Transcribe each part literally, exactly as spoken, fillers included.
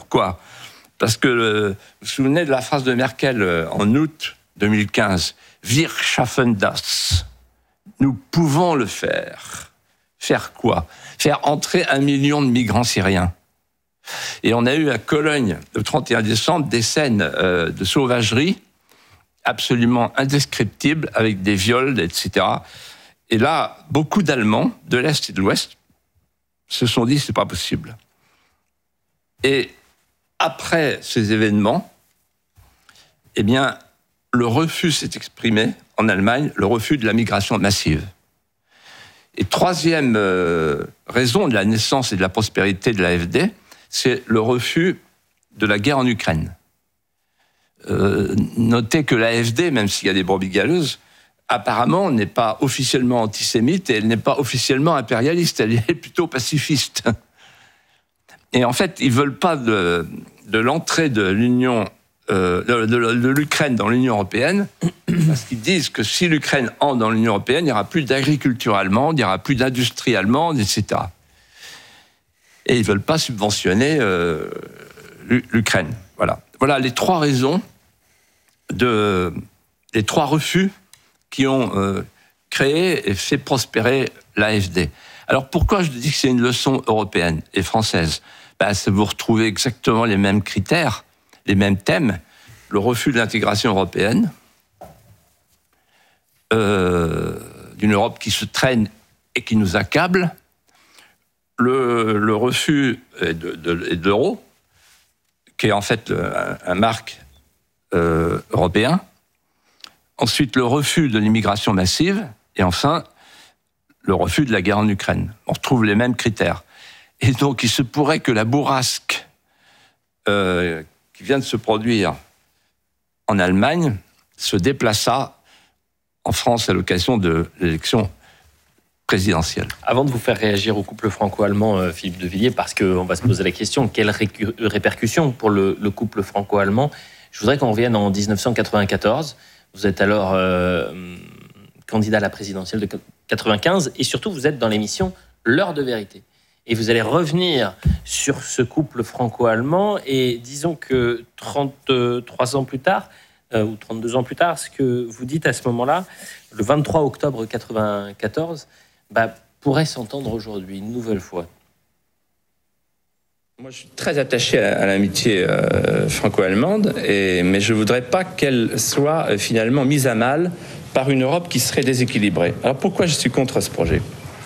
Pourquoi ? Parce que, euh, vous vous souvenez de la phrase de Merkel euh, en août deux mille quinze, « Wir schaffen das ». Nous pouvons le faire. Faire quoi ? Faire entrer un million de migrants syriens. Et on a eu à Cologne, le trente et un décembre, des scènes euh, de sauvagerie absolument indescriptibles, avec des viols, et cetera. Et là, beaucoup d'Allemands, de l'Est et de l'Ouest, se sont dit, c'est pas possible. Et après ces événements, eh bien, le refus s'est exprimé en Allemagne, le refus de la migration massive. Et troisième euh, raison de la naissance et de la prospérité de l'A F D, c'est le refus de la guerre en Ukraine. Euh, notez que l'A F D, même s'il y a des brebis galeuses, apparemment n'est pas officiellement antisémite et elle n'est pas officiellement impérialiste, elle est plutôt pacifiste. Et en fait, ils ne veulent pas de, de l'entrée de l'Union, euh, de, de, de l'Ukraine dans l'Union européenne, parce qu'ils disent que si l'Ukraine entre dans l'Union européenne, il n'y aura plus d'agriculture allemande, il n'y aura plus d'industrie allemande, et cetera. Et ils ne veulent pas subventionner euh, l'Ukraine. Voilà. Voilà les trois raisons, de, les trois refus qui ont euh, créé et fait prospérer l'A F D. Alors pourquoi je dis que c'est une leçon européenne et française ? Ben, c'est vous retrouvez exactement les mêmes critères, les mêmes thèmes, le refus de l'intégration européenne, euh, d'une Europe qui se traîne et qui nous accable, le, le refus de, de, de, de l'euro, qui est en fait un, un marque euh, européen, ensuite le refus de l'immigration massive, et enfin le refus de la guerre en Ukraine. On retrouve les mêmes critères. Et donc il se pourrait que la bourrasque euh, qui vient de se produire en Allemagne se déplaça en France à l'occasion de l'élection présidentielle. Avant de vous faire réagir au couple franco-allemand, euh, Philippe de Villiers, parce qu'on va se poser la question, quelles récu- répercussions pour le, le couple franco-allemand ? Je voudrais qu'on revienne en dix-neuf cent quatre-vingt-quatorze. Vous êtes alors euh, candidat à la présidentielle de quatre-vingt-quinze, et surtout vous êtes dans l'émission L'heure de vérité. Et vous allez revenir sur ce couple franco-allemand, et disons que trente-trois ans plus tard, euh, ou trente-deux ans plus tard, ce que vous dites à ce moment-là, le vingt-trois octobre quatre-vingt-quatorze, bah, pourrait s'entendre aujourd'hui, une nouvelle fois. Moi, je suis très attaché à, à l'amitié euh, franco-allemande, et, mais je ne voudrais pas qu'elle soit euh, finalement mise à mal par une Europe qui serait déséquilibrée. Alors pourquoi je suis contre ce projet ?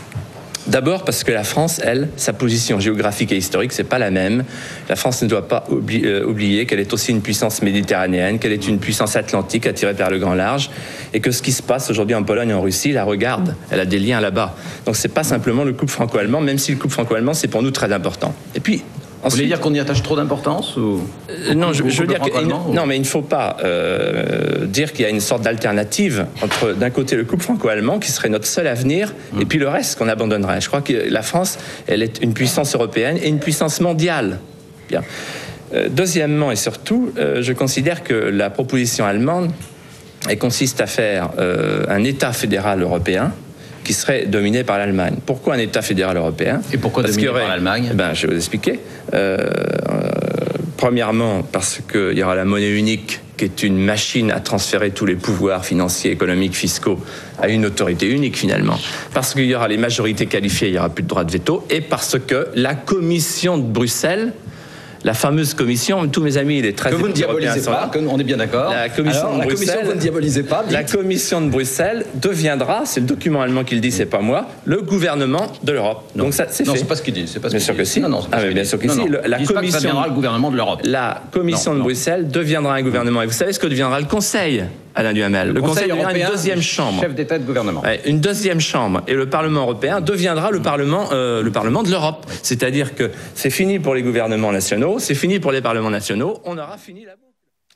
D'abord parce que la France, elle, sa position géographique et historique, c'est pas la même. La France ne doit pas oubli- euh, oublier qu'elle est aussi une puissance méditerranéenne, qu'elle est une puissance atlantique attirée par le grand large, et que ce qui se passe aujourd'hui en Pologne et en Russie la regarde. Elle a des liens là-bas. Donc c'est pas simplement le couple franco-allemand, même si le couple franco-allemand, c'est pour nous très important. Et puis, Vous voulez dire qu'on y attache trop d'importance ou... euh, Non, je, je veux dire que, il, ou... non, mais il ne faut pas euh, dire qu'il y a une sorte d'alternative entre, d'un côté, le couple franco-allemand, qui serait notre seul avenir, mmh. et puis le reste qu'on abandonnerait. Je crois que la France, elle est une puissance européenne et une puissance mondiale. Bien. Euh, deuxièmement et surtout, euh, je considère que la proposition allemande, elle consiste à faire euh, un État fédéral européen, qui serait dominé par l'Allemagne. Pourquoi un État fédéral européen ? Et pourquoi parce dominé aurait, par l'Allemagne ? eh ben, je vais vous expliquer. Euh, euh, premièrement, parce qu'il y aura la monnaie unique, qui est une machine à transférer tous les pouvoirs financiers, économiques, fiscaux à une autorité unique, finalement. Parce qu'il y aura les majorités qualifiées, il n'y aura plus de droit de veto. Et parce que la Commission de Bruxelles, la fameuse commission, tous mes amis, les treize que vous ne diabolisez pas, que on est bien d'accord. La commission Alors, de la Bruxelles, commission, vous ne diabolisez pas. La commission de Bruxelles deviendra, c'est le document allemand qui le dit, c'est pas moi, le gouvernement de l'Europe. Non. Donc ça, c'est non, fait. c'est pas ce qu'il dit. C'est pas ce bien qu'il sûr dit. que si. Non, non, ah, mais bien sûr que non, si. non. Le, la Ils commission, pas que ça deviendra le gouvernement de l'Europe. La commission non, de non. Bruxelles deviendra un gouvernement. Et vous savez ce que deviendra le Conseil, Alain Duhamel ? Le, le Conseil, Conseil deviendra européen, une deuxième chambre. Chef d'État et de gouvernement. Ouais, une deuxième chambre. Et le Parlement européen deviendra le Parlement, euh, le Parlement de l'Europe. C'est-à-dire que c'est fini pour les gouvernements nationaux, c'est fini pour les parlements nationaux. On aura fini la boucle.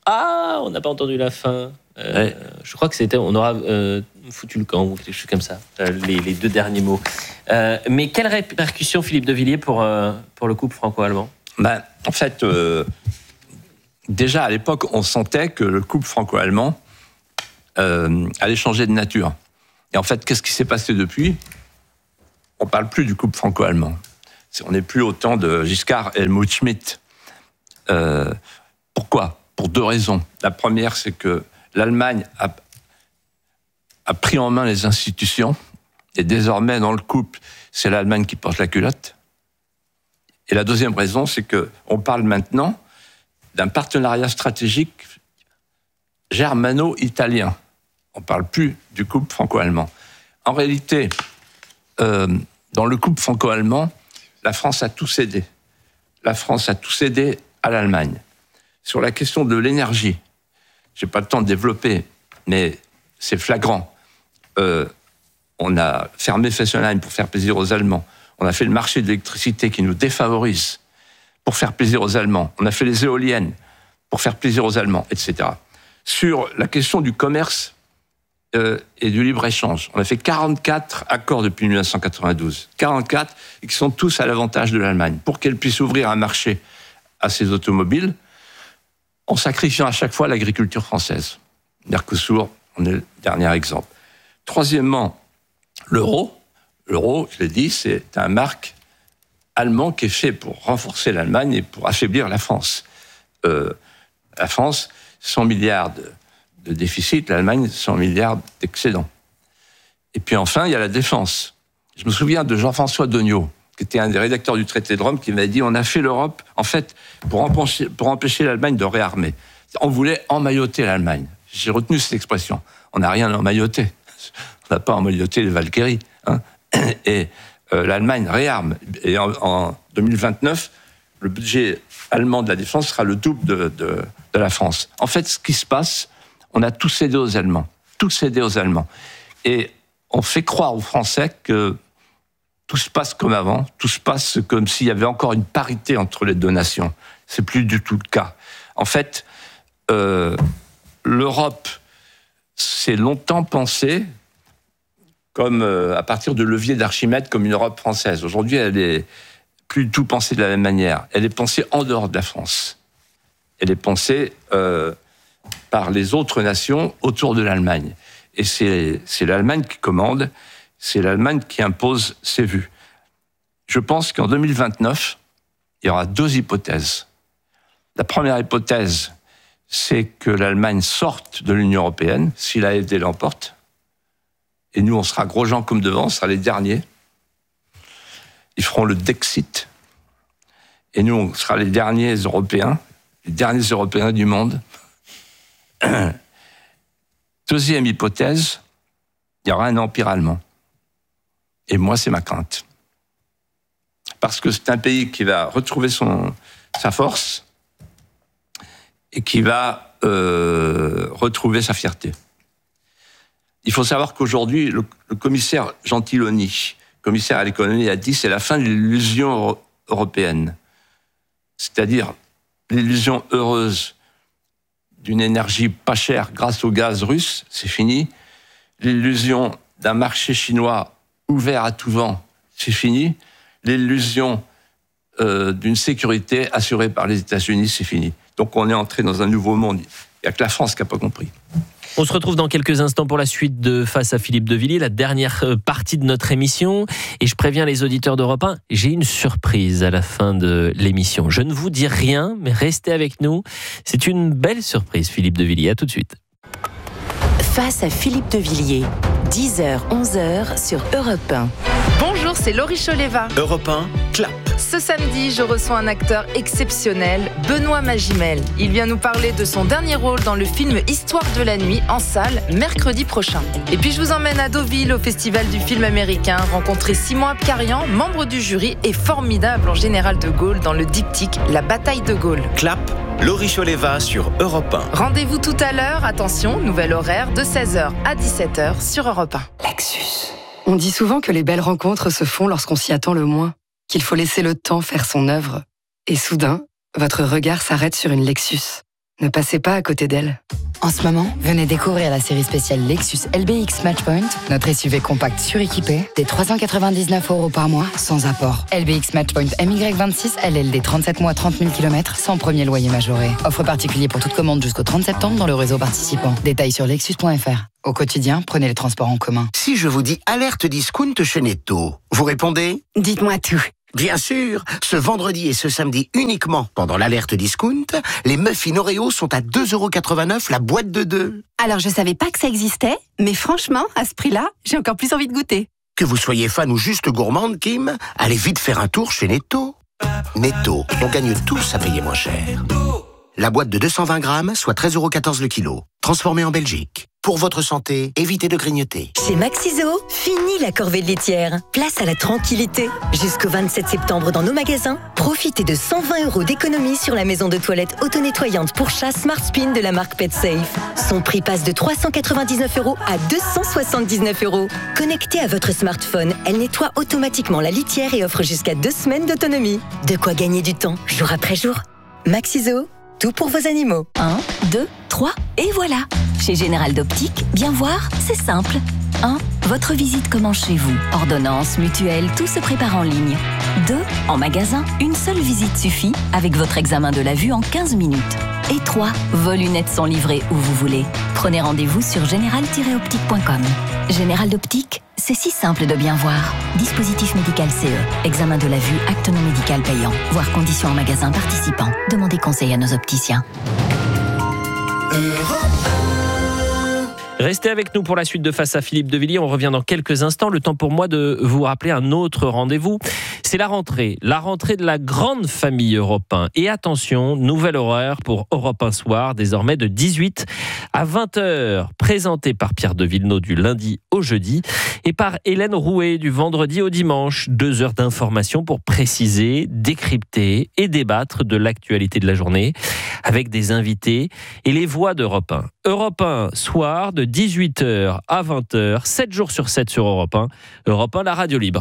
Ah, on n'a pas entendu la fin. Euh, ouais. Je crois que c'était, on aura euh, foutu le camp ou quelque chose comme ça, euh, les, les deux derniers mots. Euh, mais quelle répercussion, Philippe de Villiers, pour, euh, pour le couple franco-allemand ? Ben, en fait, euh, déjà à l'époque, on sentait que le couple franco-allemand euh, allait changer de nature. Et en fait, qu'est-ce qui s'est passé depuis ? On ne parle plus du couple franco-allemand. On n'est plus au temps de Giscard et Helmut Schmidt. Euh, pourquoi ? Pour deux raisons. La première, c'est que l'Allemagne a, a pris en main les institutions, et désormais, dans le couple, c'est l'Allemagne qui porte la culotte. Et la deuxième raison, c'est qu'on parle maintenant d'un partenariat stratégique germano-italien. On ne parle plus du couple franco-allemand. En réalité, euh, dans le couple franco-allemand, la France a tout cédé. La France a tout cédé à l'Allemagne. Sur la question de l'énergie, je n'ai pas le temps de développer, mais c'est flagrant. Euh, on a fermé Fessenheim pour faire plaisir aux Allemands. On a fait le marché de l'électricité qui nous défavorise pour faire plaisir aux Allemands. On a fait les éoliennes pour faire plaisir aux Allemands, et cetera. Sur la question du commerce euh, et du libre-échange, on a fait quarante-quatre accords depuis dix-neuf cent quatre-vingt-douze. quarante-quatre, et qui sont tous à l'avantage de l'Allemagne, pour qu'elle puisse ouvrir un marché à ses automobiles, en sacrifiant à chaque fois l'agriculture française. Mercosur, on est le dernier exemple. Troisièmement, l'euro. L'euro, je l'ai dit, c'est un marque allemand qui est fait pour renforcer l'Allemagne et pour affaiblir la France. Euh, la France, cent milliards de, de déficit, l'Allemagne, cent milliards d'excédent. Et puis enfin, il y a la défense. Je me souviens de Jean-François Degnaud, qui était un des rédacteurs du traité de Rome, qui m'a dit « On a fait l'Europe, en fait, pour empêcher, pour empêcher l'Allemagne de réarmer. On voulait emmailloter l'Allemagne. » J'ai retenu cette expression. On n'a rien emmailloté. On n'a pas emmailloté les Valkyries. Hein. Et euh, l'Allemagne réarme. Et en, en deux mille vingt-neuf, le budget allemand de la défense sera le double de, de, de la France. En fait, ce qui se passe, on a tout cédé aux Allemands. Tout cédé aux Allemands. Et on fait croire aux Français que tout se passe comme avant, tout se passe comme s'il y avait encore une parité entre les deux nations. C'est plus du tout le cas. En fait, euh, l'Europe s'est longtemps pensée comme euh, à partir de levier d'Archimède, comme une Europe française. Aujourd'hui, elle est plus du tout pensée de la même manière. Elle est pensée en dehors de la France. Elle est pensée euh, par les autres nations autour de l'Allemagne. Et c'est, c'est l'Allemagne qui commande, c'est l'Allemagne qui impose ses vues. Je pense qu'en deux mille vingt-neuf, il y aura deux hypothèses. La première hypothèse, c'est que l'Allemagne sorte de l'Union européenne, si l'A F D l'emporte. Et nous, on sera gros gens comme devant, on sera les derniers. Ils feront le Dexit. Et nous, on sera les derniers Européens, les derniers Européens du monde. Deuxième hypothèse, il y aura un empire allemand. Et moi, c'est ma crainte. Parce que c'est un pays qui va retrouver son, sa force et qui va euh, retrouver sa fierté. Il faut savoir qu'aujourd'hui, le, le commissaire Gentiloni, commissaire à l'économie, a dit c'est la fin de l'illusion euro- européenne. C'est-à-dire l'illusion heureuse d'une énergie pas chère grâce au gaz russe, c'est fini. L'illusion d'un marché chinois ouvert à tout vent, c'est fini. L'illusion euh, d'une sécurité assurée par les États-Unis, c'est fini. Donc on est entré dans un nouveau monde. Il n'y a que la France qui n'a pas compris. On se retrouve dans quelques instants pour la suite de Face à Philippe de Villiers, la dernière partie de notre émission. Et je préviens les auditeurs d'Europe un, j'ai une surprise à la fin de l'émission. Je ne vous dis rien, mais restez avec nous. C'est une belle surprise, Philippe de Villiers. À tout de suite. Face à Philippe de Villiers, dix heures, onze heures sur Europe un. Bonjour, c'est Laurie Choleva. Europe un, clap. Ce samedi, je reçois un acteur exceptionnel, Benoît Magimel. Il vient nous parler de son dernier rôle dans le film Histoire de la nuit, en salle, mercredi prochain. Et puis je vous emmène à Deauville, au Festival du film américain, rencontrer Simon Abkarian, membre du jury et formidable en général de Gaulle dans le diptyque La bataille de Gaulle. Clap, Laurie Choleva sur Europe un. Rendez-vous tout à l'heure, attention, nouvel horaire de seize heures à dix-sept heures sur Europe un. Lexus. On dit souvent que les belles rencontres se font lorsqu'on s'y attend le moins, qu'il faut laisser le temps faire son œuvre. Et soudain, votre regard s'arrête sur une Lexus. Ne passez pas à côté d'elle. En ce moment, venez découvrir la série spéciale Lexus L B X Matchpoint, notre S U V compact suréquipé, des trois cent quatre-vingt-dix-neuf euros par mois, sans apport. L B X Matchpoint M Y vingt-six, L L D trente-sept mois, trente mille kilomètres, sans premier loyer majoré. Offre particulière pour toute commande jusqu'au trente septembre dans le réseau participant. Détails sur lexus point f r. Au quotidien, prenez les transports en commun. Si je vous dis alerte discount chez Netto, vous répondez ? Dites-moi tout. Bien sûr, ce vendredi et ce samedi uniquement, pendant l'alerte discount, les muffins Oreo sont à deux euros quatre-vingt-neuf la boîte de deux. Alors je savais pas que ça existait, mais franchement, à ce prix-là, j'ai encore plus envie de goûter. Que vous soyez fan ou juste gourmande, Kim, allez vite faire un tour chez Netto. Netto, on gagne tous à payer moins cher. La boîte de deux cent vingt grammes, soit treize euros quatorze le kilo. Transformée en Belgique. Pour votre santé, évitez de grignoter. Chez Maxiso, fini la corvée de laitière. Place à la tranquillité. Jusqu'au vingt-sept septembre dans nos magasins, profitez de cent vingt euros d'économie sur la maison de toilette auto-nettoyante pour chat Smart Spin de la marque PetSafe. Son prix passe de trois cent quatre-vingt-dix-neuf euros à deux cent soixante-dix-neuf euros. Connectée à votre smartphone, elle nettoie automatiquement la litière et offre jusqu'à deux semaines d'autonomie. De quoi gagner du temps, jour après jour. Maxiso, tout pour vos animaux. un, deux, trois, et voilà. Chez Général d'Optique, bien voir, c'est simple. un. Votre visite commence chez vous. Ordonnance, mutuelle, tout se prépare en ligne. deux. En magasin, une seule visite suffit avec votre examen de la vue en quinze minutes. Et trois. Vos lunettes sont livrées où vous voulez. Prenez rendez-vous sur général tiret optique point com. Général d'Optique, c'est si simple de bien voir. Dispositif médical C E. Examen de la vue, acte non médical payant. Voir conditions en magasin participant. Demandez conseil à nos opticiens. Restez avec nous pour la suite de Face à Philippe de Villiers. On revient dans quelques instants. Le temps pour moi de vous rappeler un autre rendez-vous. C'est la rentrée. La rentrée de la grande famille Europe un. Et attention, nouvel horaire pour Europe un Soir, désormais de dix-huit à vingt heures. Présenté par Pierre de Villeneuve du lundi au jeudi et par Hélène Rouet du vendredi au dimanche. Deux heures d'information pour préciser, décrypter et débattre de l'actualité de la journée avec des invités et les voix d'Europe un. Europe un Soir de dix-huit heures à vingt heures, sept jours sur sept sur Europe un. Europe un, la radio libre.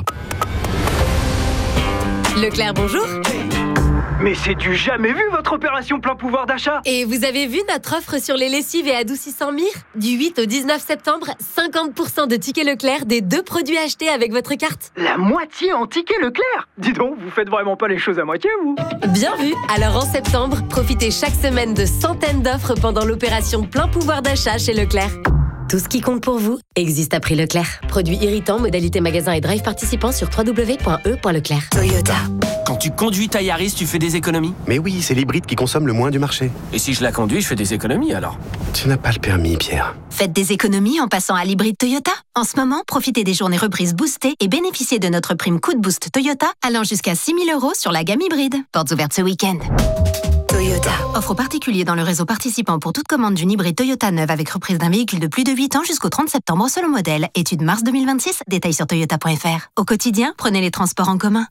Leclerc, bonjour. Mais c'est du jamais vu votre opération plein pouvoir d'achat. Et vous avez vu notre offre sur les lessives et adoucissants Mire ? Du huit au dix-neuf septembre, cinquante pour cent de tickets Leclerc des deux produits achetés avec votre carte. La moitié en tickets Leclerc ? Dis donc, vous faites vraiment pas les choses à moitié, vous ? Bien vu. Alors en septembre, profitez chaque semaine de centaines d'offres pendant l'opération plein pouvoir d'achat chez Leclerc. Tout ce qui compte pour vous existe à prix Leclerc. Produits irritants, modalité magasin et drive participants sur w w w point e point leclerc. Toyota. Quand tu conduis ta Yaris, tu fais des économies ? Mais oui, c'est l'hybride qui consomme le moins du marché. Et si je la conduis, je fais des économies alors ? Tu n'as pas le permis, Pierre. Faites des économies en passant à l'hybride Toyota. En ce moment, profitez des journées reprises boostées et bénéficiez de notre prime coup de boost Toyota allant jusqu'à six mille euros sur la gamme hybride. Portes ouvertes ce week-end. Toyota. Offre aux particuliers dans le réseau participant pour toute commande d'une hybride Toyota neuve avec reprise d'un véhicule de plus de huit ans jusqu'au trente septembre selon modèle. Étude mars deux mille vingt-six. Détails sur toyota point f r. Au quotidien, prenez les transports en commun.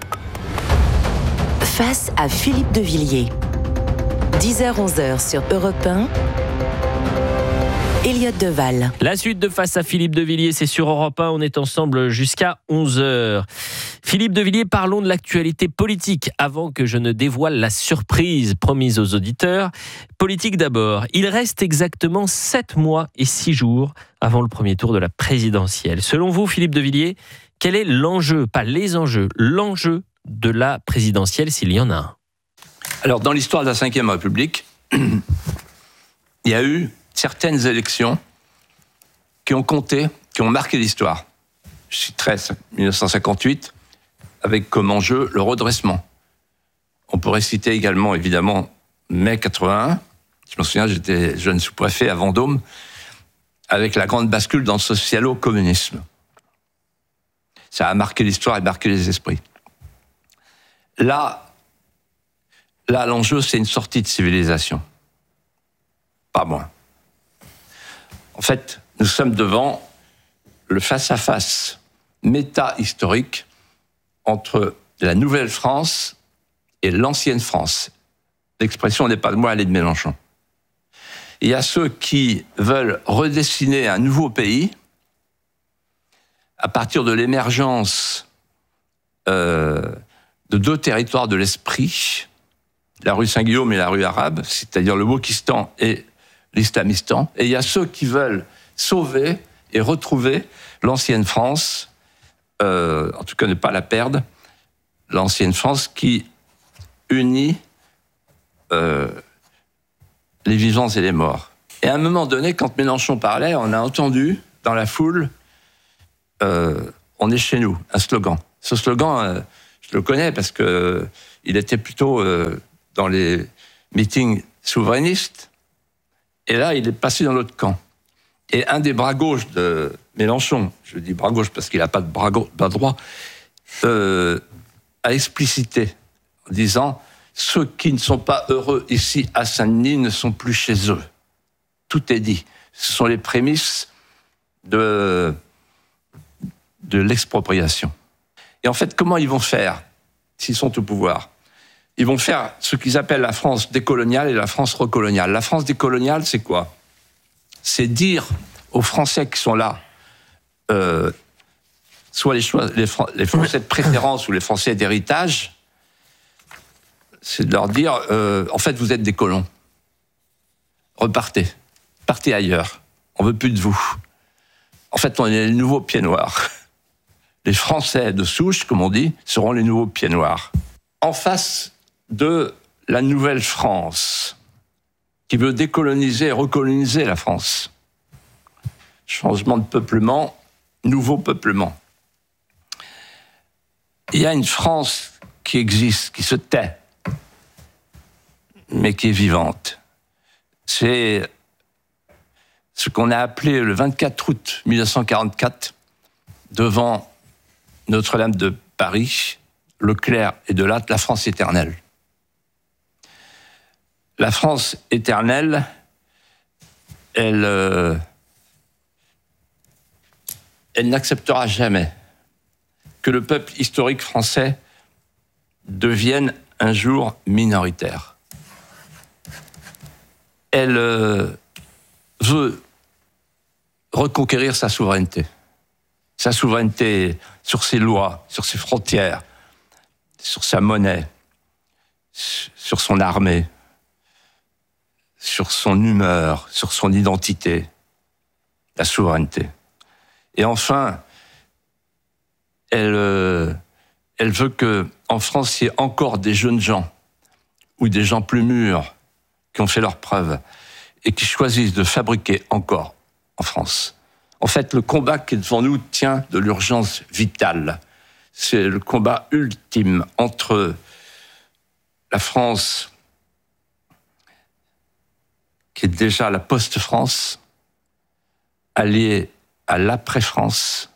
Face à Philippe de Villiers. dix heures onze heures sur Europe un. Elliot Deval. La suite de Face à Philippe de Villiers, c'est sur Europe un. On est ensemble jusqu'à onze heures. Philippe de Villiers, parlons de l'actualité politique avant que je ne dévoile la surprise promise aux auditeurs. Politique d'abord. Il reste exactement sept mois et six jours avant le premier tour de la présidentielle. Selon vous, Philippe de Villiers, quel est l'enjeu, pas les enjeux, l'enjeu de la présidentielle s'il y en a un ? Alors, dans l'histoire de la cinquième République, il y a eu certaines élections qui ont compté, qui ont marqué l'histoire. Je citerai dix-neuf cent cinquante-huit, avec comme enjeu le redressement. On pourrait citer également, évidemment, mai quatre-vingt-un. Je me souviens, j'étais jeune sous-préfet à Vendôme, avec la grande bascule dans le socialo-communisme. Ça a marqué l'histoire et marqué les esprits. Là, là, l'enjeu, c'est une sortie de civilisation. Pas moins. En fait, nous sommes devant le face-à-face méta-historique entre la Nouvelle-France et l'ancienne France. L'expression n'est pas de moi, elle est de Mélenchon. Il y a ceux qui veulent redessiner un nouveau pays à partir de l'émergence euh, de deux territoires de l'esprit, la rue Saint-Guillaume et la rue arabe, c'est-à-dire le Wokistan et l'Islamistan. Et il y a ceux qui veulent sauver et retrouver l'ancienne France, euh, en tout cas ne pas la perdre, l'ancienne France qui unit euh, les vivants et les morts. Et à un moment donné, quand Mélenchon parlait, on a entendu dans la foule euh, « On est chez nous », un slogan. Ce slogan, euh, je le connais parce que il était plutôt euh, dans les meetings souverainistes. Et là, il est passé dans l'autre camp. Et un des bras gauche de Mélenchon, je dis bras gauche parce qu'il n'a pas de bras, gauche, bras droit, euh, a explicité en disant « Ceux qui ne sont pas heureux ici à Saint-Denis ne sont plus chez eux ». Tout est dit. Ce sont les prémices de, de l'expropriation. Et en fait, comment ils vont faire s'ils sont au pouvoir ? Ils vont faire ce qu'ils appellent la France décoloniale et la France recoloniale. La France décoloniale, c'est quoi ? C'est dire aux Français qui sont là, euh, soit les, choix, les, les Français de préférence ou les Français d'héritage, c'est de leur dire, euh, en fait, vous êtes des colons. Repartez. Partez ailleurs. On veut plus de vous. En fait, on est les nouveaux pieds noirs. Les Français de souche, comme on dit, seront les nouveaux pieds noirs. En face de la nouvelle France, qui veut décoloniser et recoloniser la France. Changement de peuplement, nouveau peuplement. Il y a une France qui existe, qui se tait, mais qui est vivante. C'est ce qu'on a appelé le vingt-quatre août mille neuf cent quarante-quatre, devant Notre-Dame de Paris, Leclerc et Delatte, la France éternelle. La France éternelle, elle, euh, elle n'acceptera jamais que le peuple historique français devienne un jour minoritaire. Elle euh, veut reconquérir sa souveraineté. Sa souveraineté sur ses lois, sur ses frontières, sur sa monnaie, sur son armée, sur son humeur, sur son identité, la souveraineté. Et enfin, elle, euh, elle veut qu'en France, il y ait encore des jeunes gens, ou des gens plus mûrs, qui ont fait leurs preuves, et qui choisissent de fabriquer encore en France. En fait, le combat qui est devant nous tient de l'urgence vitale. C'est le combat ultime entre la France, qui est déjà la post-France, alliée à l'après-France,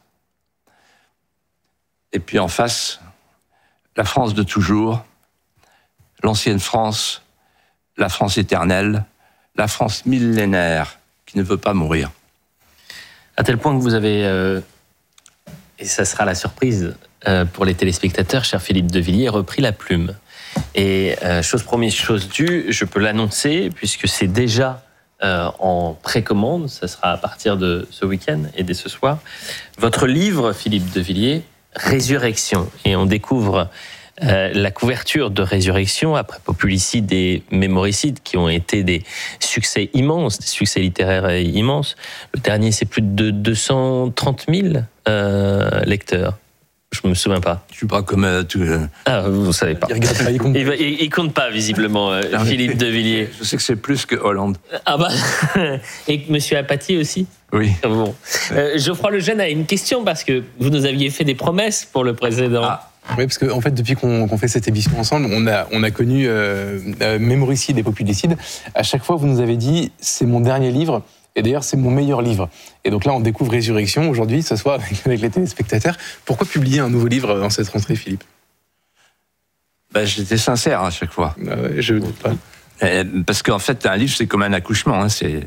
et puis en face, la France de toujours, l'ancienne France, la France éternelle, la France millénaire, qui ne veut pas mourir. À tel point que vous avez, euh, et ça sera la surprise euh, pour les téléspectateurs, cher Philippe de Villiers, repris la plume. Et euh, chose promise, chose due, je peux l'annoncer, puisque c'est déjà euh, en précommande, ça sera à partir de ce week-end et dès ce soir, votre livre, Philippe de Villiers, Résurrection. Et on découvre euh, la couverture de Résurrection, après Populicide et Mémoricide, qui ont été des succès immenses, des succès littéraires immenses. Le dernier, c'est plus de deux cent trente mille euh, lecteurs. Je me souviens pas. Je suis pas comme euh, tu. Euh... Ah, vous savez pas. Il regarde pas, il compte. Il, il, il compte pas visiblement, euh, Philippe de Villiers. Je sais que c'est plus que Hollande. Ah bah. Et Monsieur Apathy aussi. Oui. Bon. Euh, Geoffroy Lejeune a une question parce que vous nous aviez fait des promesses pour le précédent. Ah. Oui, parce qu'en en fait, depuis qu'on, qu'on fait cette émission ensemble, on a, on a connu euh, euh, Mémoricide et Populicide. À chaque fois, vous nous avez dit, c'est mon dernier livre. Et d'ailleurs, c'est mon meilleur livre. Et donc là, on découvre Résurrection aujourd'hui, ce soir, avec, avec les téléspectateurs. Pourquoi publier un nouveau livre dans cette rentrée, Philippe ? Ben, j'étais sincère à chaque fois. Ah ouais, je ne doute pas. Et parce qu'en fait, un livre, c'est comme un accouchement. Hein, c'est...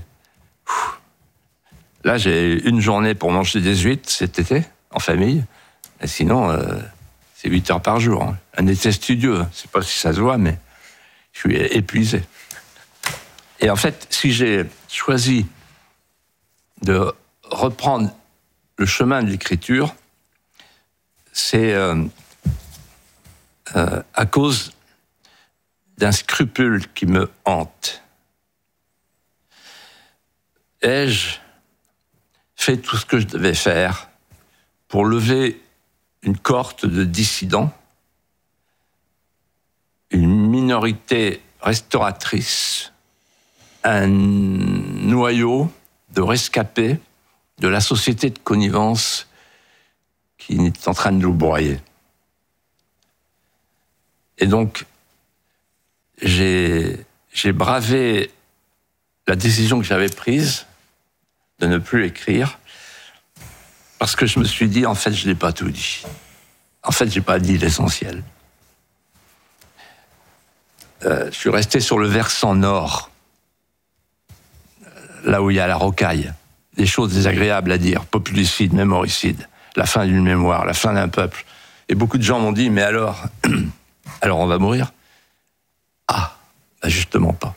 Là, j'ai une journée pour manger des huîtres cet été, en famille. Et sinon, euh, c'est huit heures par jour. Hein. Un été studieux. Je ne sais pas si ça se voit, mais je suis épuisé. Et en fait, si j'ai choisi de reprendre le chemin de l'écriture, c'est euh, euh, à cause d'un scrupule qui me hante. Ai-je fait tout ce que je devais faire pour lever une cohorte de dissidents, une minorité restauratrice, un noyau de rescapés de la société de connivence qui est en train de nous broyer. Et donc, j'ai, j'ai bravé la décision que j'avais prise de ne plus écrire, parce que je me suis dit, en fait, je n'ai pas tout dit. En fait, je n'ai pas dit l'essentiel. Euh, je suis resté sur le versant nord, là où il y a la rocaille. Des choses désagréables à dire, populicide, mémoricide, la fin d'une mémoire, la fin d'un peuple. Et beaucoup de gens m'ont dit, mais alors, alors on va mourir ? Ah, bah justement pas.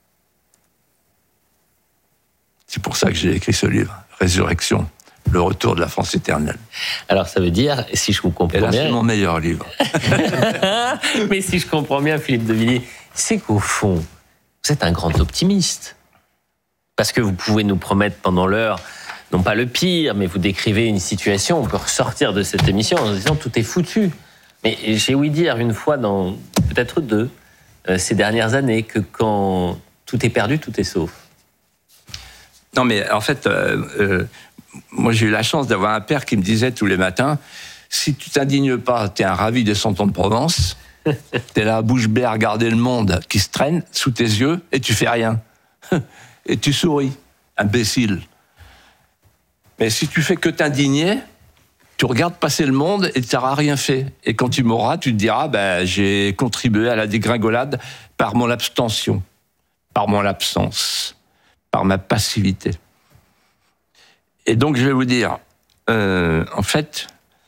C'est pour ça que j'ai écrit ce livre, Résurrection, le retour de la France éternelle. Alors ça veut dire, si je vous comprends Et là, bien... c'est mon meilleur livre. Mais si je comprends bien, Philippe de Villiers, c'est qu'au fond, vous êtes un grand optimiste. Parce que vous pouvez nous promettre pendant l'heure, non pas le pire, mais vous décrivez une situation, on peut ressortir de cette émission en se disant tout est foutu. Mais j'ai ouï dire une fois, dans peut-être deux, euh, ces dernières années, que quand tout est perdu, tout est sauf. Non, mais en fait, euh, euh, moi j'ai eu la chance d'avoir un père qui me disait tous les matins, si tu t'indignes pas, t'es un ravi des cent ans de Provence, t'es là, bouche bée à regarder le monde qui se traîne sous tes yeux, et tu fais rien. Et tu souris, imbécile. Mais si tu fais que t'indigner, tu regardes passer le monde et tu n'auras rien fait. Et quand tu mourras, tu te diras, ben, j'ai contribué à la dégringolade par mon abstention, par mon absence, par ma passivité. Et donc, je vais vous dire, euh, en fait,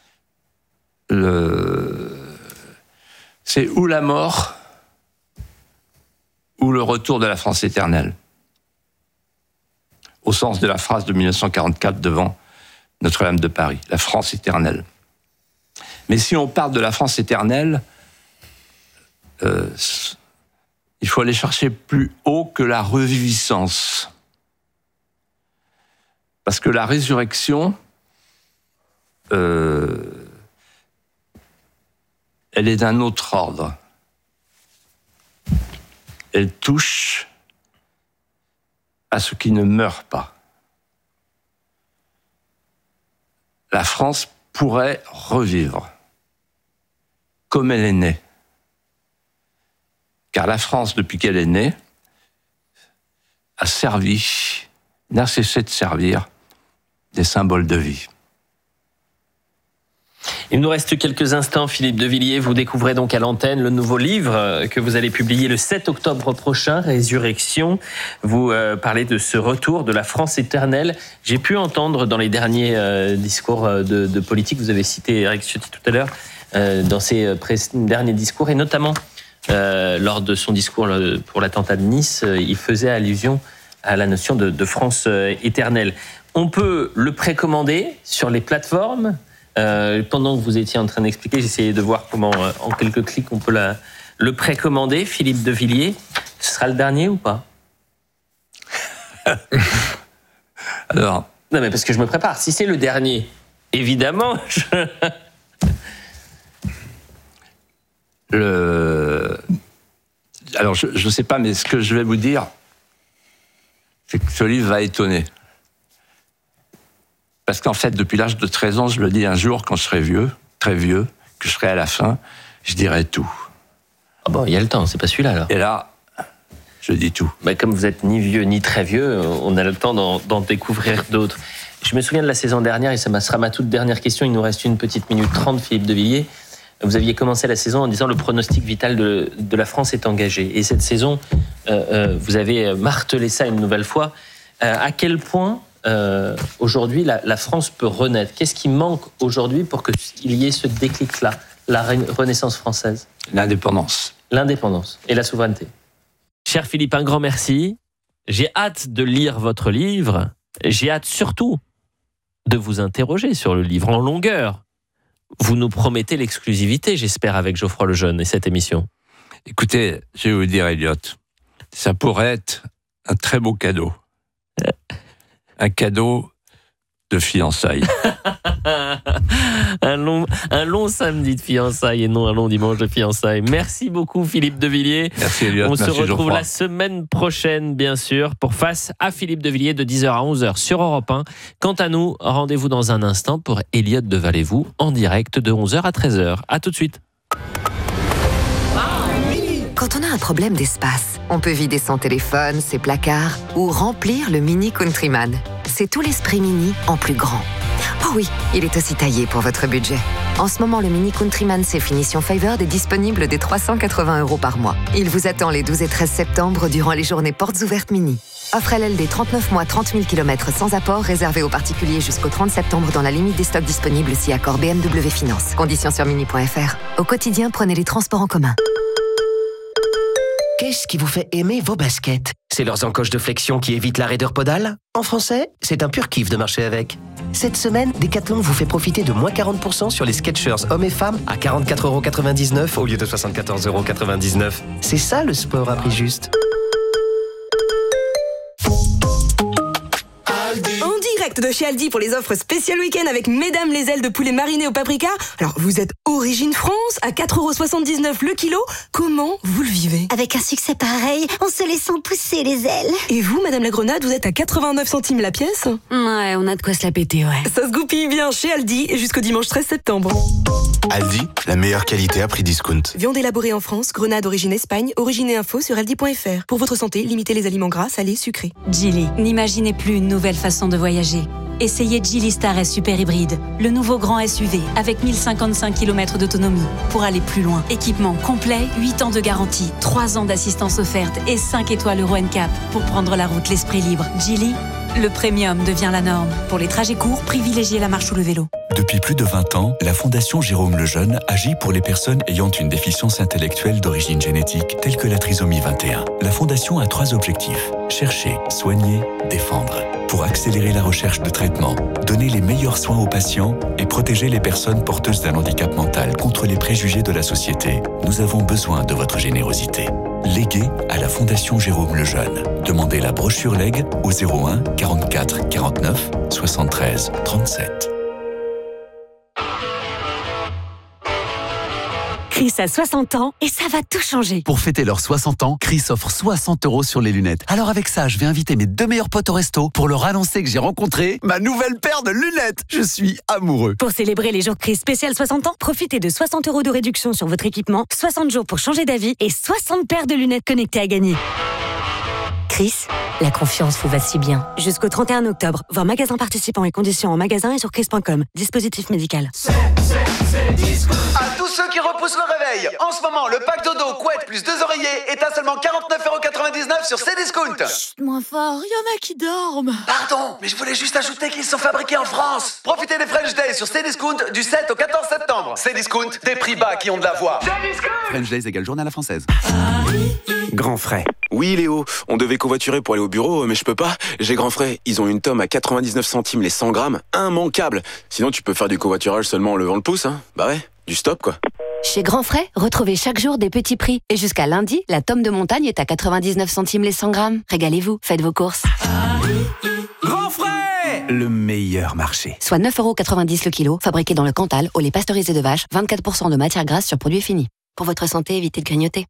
le... c'est ou la mort, ou le retour de la France éternelle. Au sens de la phrase de mille neuf cent quarante-quatre devant Notre-Dame de Paris, la France éternelle. Mais si on parle de la France éternelle, euh, il faut aller chercher plus haut que la reviviscence. Parce que la résurrection, euh, elle est d'un autre ordre. Elle touche à ce qui ne meurt pas. La France pourrait revivre comme elle est née. Car la France, depuis qu'elle est née, a servi, n'a cessé de servir des symboles de vie. Il nous reste quelques instants, Philippe de Villiers. Vous découvrez donc à l'antenne le nouveau livre que vous allez publier le sept octobre prochain, Résurrection. Vous euh, parlez de ce retour de la France éternelle. J'ai pu entendre dans les derniers euh, discours de, de politique, vous avez cité Éric Ciotti tout à l'heure, euh, dans ses pré- derniers discours, et notamment euh, lors de son discours pour l'attentat de Nice, euh, il faisait allusion à la notion de, de France euh, éternelle. On peut le précommander sur les plateformes. Euh, pendant que vous étiez en train d'expliquer, j'essayais de voir comment, euh, en quelques clics, on peut la, le précommander. Philippe de Villiers, ce sera le dernier ou pas ? Alors, non, mais parce que je me prépare. Si c'est le dernier, évidemment. Je... le... Alors, je ne sais pas, mais ce que je vais vous dire, c'est que ce livre va étonner. Parce qu'en fait, depuis l'âge de treize ans, je le dis un jour, quand je serai vieux, très vieux, que je serai à la fin, je dirai tout. Ah bon, il y a le temps, c'est pas celui-là, alors. Et là, je dis tout. Mais comme vous êtes ni vieux ni très vieux, on a le temps d'en, d'en découvrir d'autres. Je me souviens de la saison dernière, et ça sera ma toute dernière question, il nous reste une petite minute trente, Philippe de Villiers. Vous aviez commencé la saison en disant le pronostic vital de, de la France est engagé. Et cette saison, euh, euh, vous avez martelé ça une nouvelle fois. Euh, à quel point... Euh, aujourd'hui, la, la France peut renaître. Qu'est-ce qui manque aujourd'hui pour qu'il y ait ce déclic-là, la renaissance française ? L'indépendance. L'indépendance et la souveraineté. Cher Philippe, un grand merci. J'ai hâte de lire votre livre. J'ai hâte surtout de vous interroger sur le livre en longueur. Vous nous promettez l'exclusivité, j'espère, avec Geoffroy Lejeune et cette émission. Écoutez, je vais vous dire, Elliot, ça pourrait être un très beau cadeau. Un cadeau de fiançailles. un, long, un long samedi de fiançailles et non un long dimanche de fiançailles. Merci beaucoup, Philippe de Villiers. Merci, Elliot. On Merci, se retrouve Geoffroy. la semaine prochaine, bien sûr, pour Face à Philippe de Villiers de dix heures à onze heures sur Europe un. Quant à nous, rendez-vous dans un instant pour Elliot de Vallée-Vous en direct de onze heures à treize heures. À tout de suite. Quand on a un problème d'espace, on peut vider son téléphone, ses placards ou remplir le Mini Countryman. C'est tout l'esprit Mini en plus grand. Oh oui, il est aussi taillé pour votre budget. En ce moment, le Mini Countryman C Finition Favored est disponible dès trois cent quatre-vingts euros par mois. Il vous attend les douze et treize septembre durant les journées portes ouvertes Mini. Offre L L D trente-neuf mois, trente mille kilomètres sans apport, réservé aux particuliers jusqu'au trente septembre dans la limite des stocks disponibles si accord B M W Finance. Conditions sur mini point f r. Au quotidien, prenez les transports en commun. Qu'est-ce qui vous fait aimer vos baskets? C'est leurs encoches de flexion qui évitent la raideur podale? En français, c'est un pur kiff de marcher avec. Cette semaine, Decathlon vous fait profiter de moins quarante pour cent sur les Skechers hommes et femmes à quarante-quatre euros quatre-vingt-dix-neuf au lieu de soixante-quatorze euros quatre-vingt-dix-neuf. C'est ça le sport à prix juste. En direct de chez Aldi pour les offres spéciales week-end avec Mesdames les ailes de poulet marinées au paprika. Alors, vous êtes Origine France à quatre euros soixante-dix-neuf le kilo. Comment vous le vivez? Avec un succès pareil, on se laissant pousser les ailes. Et vous, Madame la Grenade, vous êtes à quatre-vingt-neuf centimes la pièce? Ouais, on a de quoi se la péter, ouais. Ça se goupille bien chez Aldi et jusqu'au dimanche treize septembre. Aldi, la meilleure qualité à prix discount. Viande élaborée en France, grenade origine Espagne, origine et info sur aldi point f r. Pour votre santé, limitez les aliments gras, salés, sucrés. Geely, n'imaginez plus une nouvelle façon de voyager. Essayez Geely Star S Super Hybride, le nouveau grand S U V avec mille cinquante-cinq kilomètres d'autonomie pour aller plus loin. Équipement complet, huit ans de garantie, trois ans d'assistance offerte et cinq étoiles Euro N C A P pour prendre la route l'esprit libre. Geely, le premium devient la norme. Pour les trajets courts, privilégiez la marche ou le vélo. Depuis plus de vingt ans, la Fondation Jérôme Lejeune agit pour les personnes ayant une déficience intellectuelle d'origine génétique, telle que la trisomie vingt et un. La Fondation a trois objectifs: chercher, soigner, défendre. Pour accélérer la recherche de traitement, donner les meilleurs soins aux patients et protéger les personnes porteuses d'un handicap mental contre les préjugés de la société, nous avons besoin de votre générosité. Léguez à la Fondation Jérôme Lejeune. Demandez la brochure Leg au zéro un quarante-quatre quarante-neuf soixante-treize trente-sept. Chris a soixante ans et ça va tout changer. Pour fêter leurs soixante ans, Chris offre soixante euros sur les lunettes. Alors avec ça, je vais inviter mes deux meilleurs potes au resto pour leur annoncer que j'ai rencontré ma nouvelle paire de lunettes. Je suis amoureux. Pour célébrer les jours Chris spécial soixante ans, profitez de soixante euros de réduction sur votre équipement, soixante jours pour changer d'avis et soixante paires de lunettes connectées à gagner. Chris, la confiance vous va si bien. Jusqu'au trente et un octobre, voir magasin participants et conditions en magasin et sur chris point com. Dispositif médical. C'est, c'est, c'est disco. À tous ceux qui repoussent le réveil, en ce moment, le pack dodo, couette plus deux oreillers est à seulement quarante-neuf euros quatre-vingt-dix-neuf sur Cdiscount. Chut, moins fort, il y en a qui dorment. Pardon, mais je voulais juste ajouter qu'ils sont fabriqués en France. Profitez des French Days sur Cdiscount du sept au quatorze septembre. Cdiscount, des prix bas qui ont de la voix. French Days égale journée à la française. Grand frais. Oui Léo, on devait covoiturer pour aller au bureau, mais je peux pas. J'ai Grand frais, ils ont une tome à quatre-vingt-dix-neuf centimes les cent grammes, immanquable. Sinon tu peux faire du covoiturage seulement en levant le pouce, hein. Bah ouais, du stop quoi. Chez Grand Frais, retrouvez chaque jour des petits prix. Et jusqu'à lundi, la tome de montagne est à quatre-vingt-dix-neuf centimes les cent grammes. Régalez-vous, faites vos courses. Grand frais, le meilleur marché. Soit neuf euros quatre-vingt-dix le kilo, fabriqué dans le Cantal, au lait pasteurisé de vache, vingt-quatre pour cent de matière grasse sur produit fini. Pour votre santé, évitez de grignoter.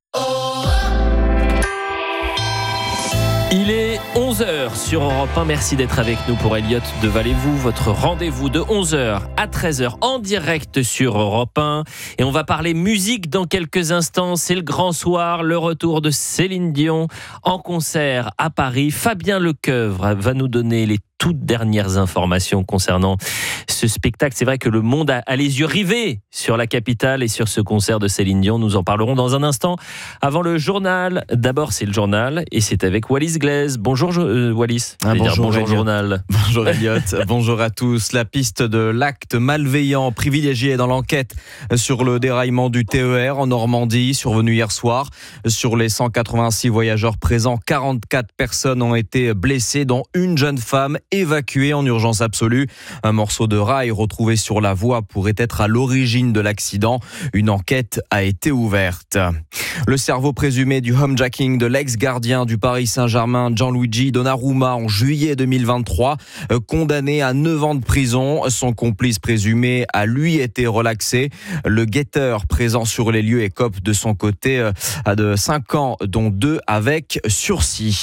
Il est onze heures sur Europe un. Merci d'être avec nous pour Elliot de Valez-vous. Votre rendez-vous de onze heures à treize heures en direct sur Europe un. Et on va parler musique dans quelques instants. C'est le grand soir, le retour de Céline Dion en concert à Paris. Fabien Lecoeuvre va nous donner les toutes dernières informations concernant ce spectacle. C'est vrai que le monde a, a les yeux rivés sur la capitale et sur ce concert de Céline Dion. Nous en parlerons dans un instant. Avant le journal, d'abord c'est le journal et c'est avec Wallis Glaise. Bonjour euh, Wallis. Ah, bonjour, bonjour journal. Bonjour Elliot. Bonjour à tous. La piste de l'acte malveillant privilégié dans l'enquête sur le déraillement du T E R en Normandie survenu hier soir. Sur les cent quatre-vingt-six voyageurs présents, quarante-quatre personnes ont été blessées, dont une jeune femme évacuée en urgence absolue. Un morceau de rail retrouvé sur la voie pourrait être à l'origine de l'accident. Une enquête a été ouverte. Le cerveau présumé du homejacking de l'ex-gardien du Paris Saint-Germain, Gianluigi Donnarumma, en juillet deux mille vingt-trois, condamné à neuf ans de prison. Son complice présumé a lui été relaxé. Le guetteur présent sur les lieux écope de son côté à de cinq ans, dont deux avec sursis.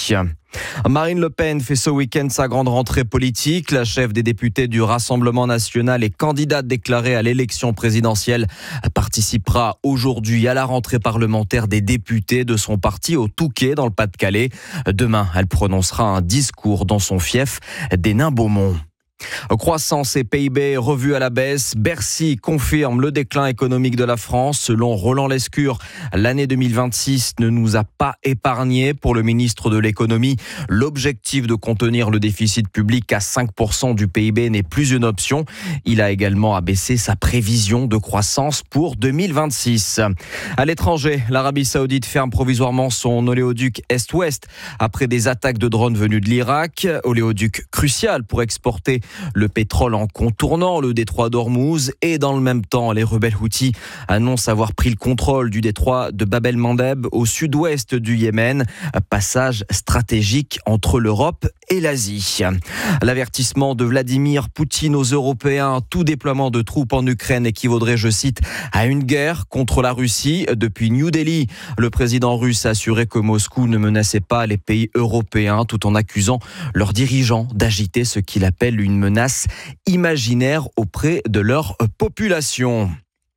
Marine Le Pen fait ce week-end sa grande rentrée politique. La chef des députés du Rassemblement national et candidate déclarée à l'élection présidentielle participera aujourd'hui à la rentrée parlementaire des députés de son parti au Touquet dans le Pas-de-Calais. Demain, elle prononcera un discours dans son fief des Nains-Beaumont. Croissance et P I B revus à la baisse. Bercy confirme le déclin économique de la France. Selon Roland Lescure, l'année deux mille vingt-six ne nous a pas épargnés. Pour le ministre de l'économie, l'objectif de contenir le déficit public à cinq pour cent du P I B n'est plus une option. Il a également abaissé sa prévision de croissance pour deux mille vingt-six. À l'étranger, l'Arabie Saoudite ferme provisoirement son oléoduc Est-Ouest après des attaques de drones venus de l'Irak. Oléoduc crucial pour exporter le pétrole en contournant le détroit d'Ormuz, et dans le même temps, les rebelles Houthis annoncent avoir pris le contrôle du détroit de Bab el-Mandeb au sud-ouest du Yémen, passage stratégique entre l'Europe et l'Asie. L'avertissement de Vladimir Poutine aux Européens, tout déploiement de troupes en Ukraine équivaudrait, je cite, à une guerre contre la Russie. Depuis New Delhi, le président russe a assuré que Moscou ne menaçait pas les pays européens, tout en accusant leurs dirigeants d'agiter ce qu'il appelle une menace imaginaire auprès de leur population.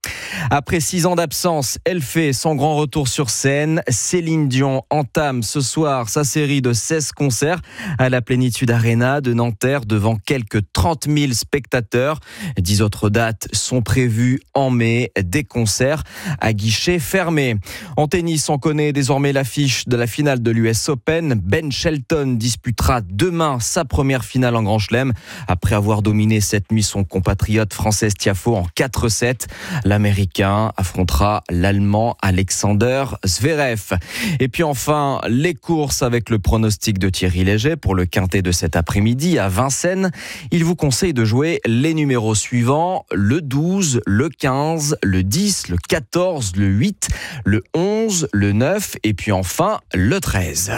Après six ans d'absence, elle fait son grand retour sur scène. Céline Dion entame ce soir sa série de seize concerts à la Plénitude Arena de Nanterre devant quelques trente mille spectateurs. Dix autres dates sont prévues en mai, des concerts à guichet fermé. En tennis, on connaît désormais l'affiche de la finale de l'U S Open. Ben Shelton disputera demain sa première finale en Grand Chelem après avoir dominé cette nuit son compatriote Frances Tiafoe en quatre sept. L'Américain affrontera l'Allemand Alexander Zverev. Et puis enfin, les courses avec le pronostic de Thierry Léger pour le quintet de cet après-midi à Vincennes. Il vous conseille de jouer les numéros suivants, le douze, le quinze, le dix, le quatorze, le huit, le onze, le neuf et puis enfin le treize.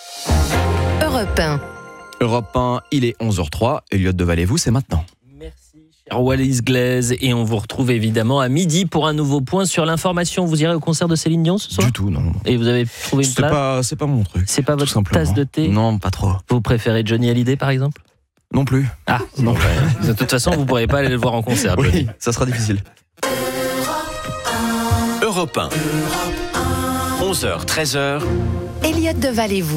Europe un. Europe un, il est onze heures trois. Elliot de Vallée-vous, c'est maintenant. Wallis Glaise, et on vous retrouve évidemment à midi pour un nouveau point sur l'information. Vous irez au concert de Céline Dion ce soir ? Du tout, non. Et vous avez trouvé une c'est place ? pas, c'est pas mon truc. C'est pas votre tasse de thé ? Non, pas trop. Vous préférez Johnny Hallyday par exemple ? Non plus. Ah, non. De toute façon, vous ne pourrez pas aller le voir en concert. Oui, Johnny. ça sera difficile. Europe un. onze heures, treize heures. Elliot de Vallée-vous.